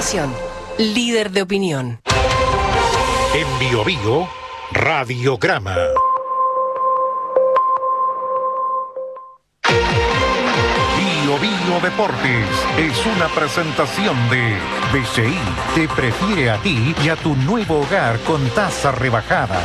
información, líder de opinión. En Bio Bio, Radiograma. Bio Bio Deportes es una presentación de BCI. Te prefiere a ti y a tu nuevo hogar con tasa rebajada.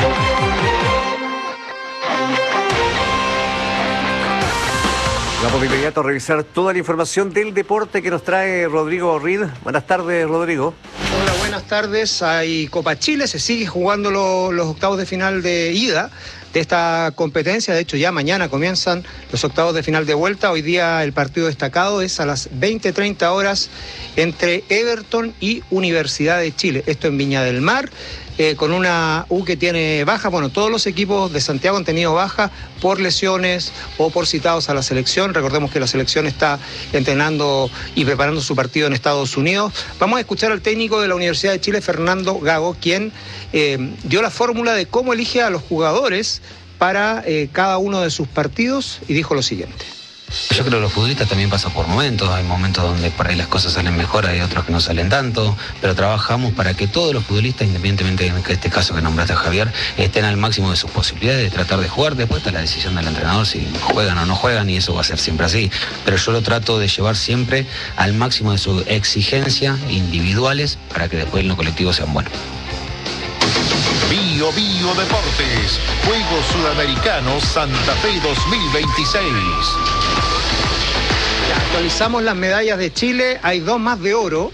Vamos de inmediato a revisar toda la información del deporte que nos trae Rodrigo Reed. Buenas tardes, Rodrigo. Hola, buenas tardes. Hay Copa Chile, se sigue jugando los octavos de final de ida de esta competencia. De hecho, ya mañana comienzan los octavos de final de vuelta. Hoy día el partido destacado es a las 20:30 horas entre Everton y Universidad de Chile. Esto en Viña del Mar. Con una U que tiene baja. Bueno, todos los equipos de Santiago han tenido baja por lesiones o por citados a la selección. Recordemos que la selección está entrenando y preparando su partido en Estados Unidos. Vamos a escuchar al técnico de la Universidad de Chile, Fernando Gago, quien dio la fórmula de cómo elige a los jugadores para cada uno de sus partidos y dijo lo siguiente. Yo creo que los futbolistas también pasan por momentos, hay momentos donde por ahí las cosas salen mejor, hay otros que no salen tanto, pero trabajamos para que todos los futbolistas, independientemente en este caso que nombraste a Javier, estén al máximo de sus posibilidades de tratar de jugar. Después está la decisión del entrenador si juegan o no juegan, y eso va a ser siempre así, pero yo lo trato de llevar siempre al máximo de su exigencia individuales para que después en lo colectivo sean buenos. Bio Bio Deportes, Juegos Sudamericanos Santa Fe 2026. Actualizamos las medallas de Chile, hay 2 más de oro,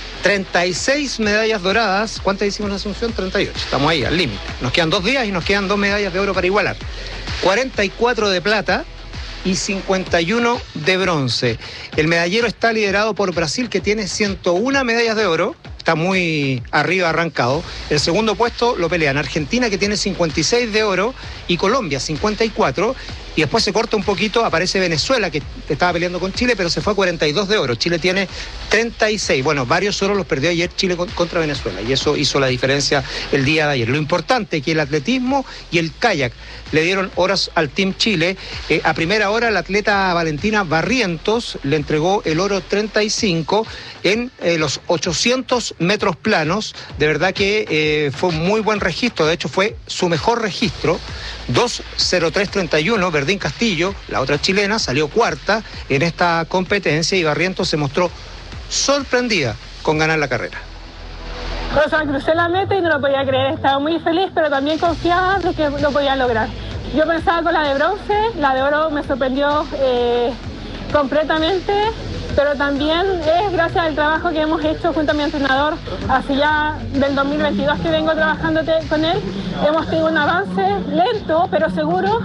36 medallas doradas. ¿Cuántas hicimos en Asunción? 38, estamos ahí al límite. Nos quedan 2 días y nos quedan 2 medallas de oro para igualar. 44 de plata y 51 de bronce. El medallero está liderado por Brasil, que tiene 101 medallas de oro. Está muy arriba arrancado. El segundo puesto lo pelean Argentina, que tiene 56 de oro, y Colombia 54. Y después se corta un poquito, aparece Venezuela, que estaba peleando con Chile, pero se fue a 42 de oro. Chile tiene 36. Bueno, varios oros los perdió ayer Chile contra Venezuela, y eso hizo la diferencia el día de ayer. Lo importante es que el atletismo y el kayak le dieron horas al Team Chile. A primera hora, la atleta Valentina Barrientos le entregó el oro 35 en los 800 metros planos. De verdad que fue un muy buen registro, de hecho fue su mejor registro. 2:03:31, Verdín Castillo, la otra chilena, salió cuarta en esta competencia, y Barrientos se mostró sorprendida con ganar la carrera. O sea, crucé la meta y no lo podía creer, estaba muy feliz, pero también confiada de que lo podía lograr. Yo pensaba con la de bronce, la de oro me sorprendió completamente, pero también es gracias al trabajo que hemos hecho junto a mi entrenador, hace ya del 2022 que vengo trabajando con él. Hemos tenido un avance lento, pero seguro.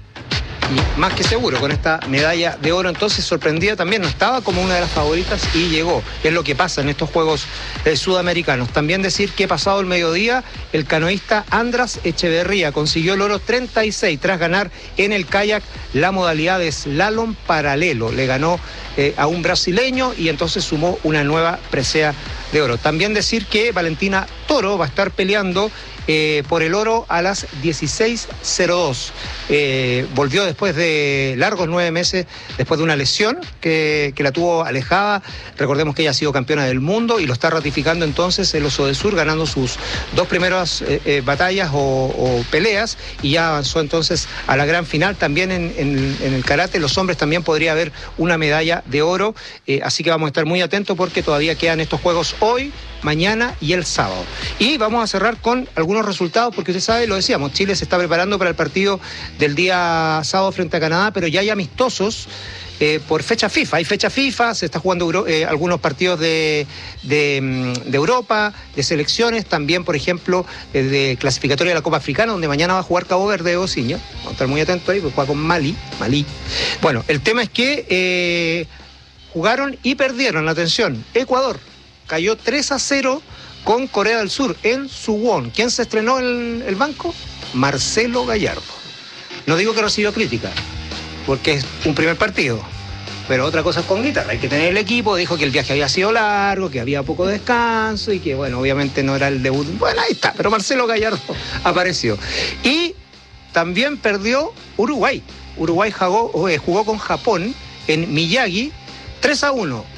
Y más que seguro, con esta medalla de oro, entonces sorprendida también, no estaba como una de las favoritas y llegó. Es lo que pasa en estos Juegos Sudamericanos. También decir que pasado el mediodía, el canoísta András Echeverría consiguió el oro 36 tras ganar en el kayak la modalidad de slalom paralelo. Le ganó a un brasileño y entonces sumó una nueva presea de oro. También decir que Valentina Toro va a estar peleando por el oro a las 16:02. Volvió después de largos 9 meses, después de una lesión que la tuvo alejada. Recordemos que ella ha sido campeona del mundo y lo está ratificando entonces el Oso del Sur, ganando sus 2 primeras batallas o peleas, y ya avanzó entonces a la gran final. También en el karate, los hombres también podría haber una medalla de oro, así que vamos a estar muy atentos porque todavía quedan estos juegos hoy, mañana y el sábado. Y vamos a cerrar con algunos resultados, porque usted sabe, lo decíamos, Chile se está preparando para el partido del día sábado frente a Canadá, pero ya hay amistosos por fecha FIFA. Hay fecha FIFA, se está jugando algunos partidos de Europa, de selecciones, también, por ejemplo, de clasificatoria de la Copa Africana, donde mañana va a jugar Cabo Verde de Ociña. Vamos a estar muy atentos ahí, porque juega con Malí. Bueno, el tema es que jugaron y perdieron, atención, Ecuador cayó 3-0 con Corea del Sur en Suwon. ¿Quién se estrenó en el banco? Marcelo Gallardo. No digo que recibió crítica, porque es un primer partido, pero otra cosa es con guitarra. Hay que tener el equipo. Dijo que el viaje había sido largo, que había poco descanso y que, bueno, obviamente no era el debut. Bueno, ahí está, pero Marcelo Gallardo apareció. Y también perdió Uruguay. Uruguay jugó con Japón en Miyagi 3-1.